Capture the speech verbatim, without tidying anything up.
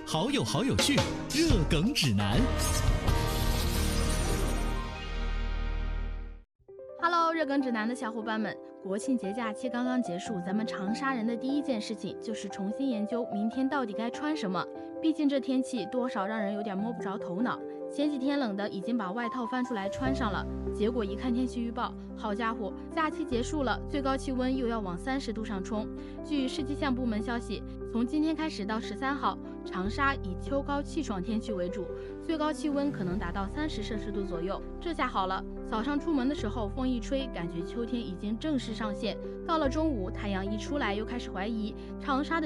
好友好有趣，热梗指南。 Hello， 热梗指南的小伙伴们，国庆节假期刚刚结束，咱们长沙人的第一件事情就是重新研究明天到底该穿什么。毕竟这天气多少让人有点摸不着头脑。前几天冷的已经把外套翻出来穿上了，结果一看天气预报，好家伙，假期结束了，最高气温又要往三十度上冲。据市气象部门消息，从今天开始到十三号，长沙以秋高气爽天气为主，最高气温可能达到三十摄氏度左右。这下好了，早上出门的时候风一吹，感觉秋天已经正式上线。到了中午，太阳一出来，又开始怀疑长沙的